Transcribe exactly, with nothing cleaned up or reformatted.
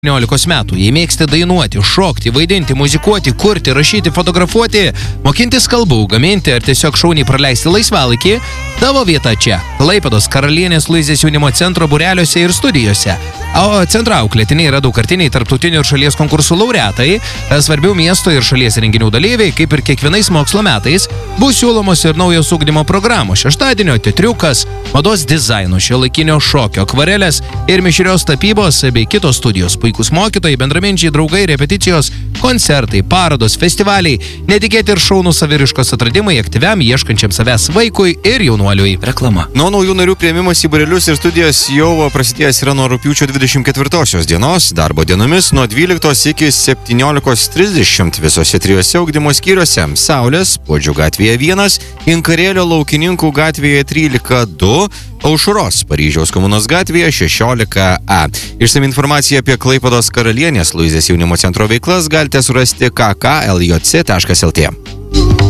septyniolikos metų. Jei mėgsti dainuoti, šokti, vaidinti, muzikuoti, kurti, rašyti, fotografuoti, mokintis kalbų, gaminti ar tiesiog šauniai praleisti laisvalaikį, tavo vieta čia. Klaipėdos Karalienės Luizės jaunimo centro būreliuose ir studijose. O centro auklėtiniai yra daugkartiniai tarptautinių ir šalies konkursų laureatai, svarbių miesto ir šalies renginių dalyviai, kaip ir kiekvienais mokslo metais, bus siūlomos ir naujos ugdymo programos. Šeštadienio teatriukas, mados dizaino, šiuolaikinio šokio, akvarelės ir mišrios tapybos bei kitos studijos. Puikus mokytojai, bendraminčiai, draugai, repeticijos, koncertai, parodos, festivaliai, netikėti ir šaunų saviriškos atradimai aktyviam, ieškančiam savęs vaikui ir jaunuoliui. Reklama. Nuo naujų narių priėmimas į būrelius ir studijas jau prasidėjęs yra nuo rugpjūčio dvidešimt ketvirtosios dienos, darbo dienomis nuo dvyliktos iki septyniolikos trisdešimt visose trijose ugdymo skyriuose – Saulės, Puodžių gatvėje vienas, Inkarėlio Laukininkų gatvėje trylika du, Aušros, Paryžiaus Komunos gatvėje šešiolika A. Išsami informacija apie Klaipėdos Karalienės Luizės jaunimo centro veiklas galite surasti k k l j c taškas l t.